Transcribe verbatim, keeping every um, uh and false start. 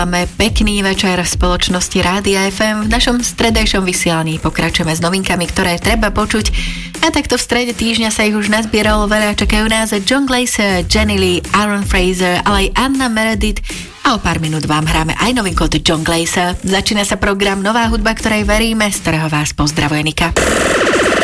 Máme pekný večer v spoločnosti Rádia ef em. V našom stredejšom vysielaní pokračujeme s novinkami, ktoré treba počuť. A takto v strede týždňa sa ich už nazbieralo veľa. Čakajú nás John Glaser, Jenny Lee, Aaron Fraser, ale aj Anna Meredith. A o pár minút vám hráme aj novinku od John Glaser. Začína sa program Nová hudba, ktorej veríme, z ktorého vás pozdravuje Nika.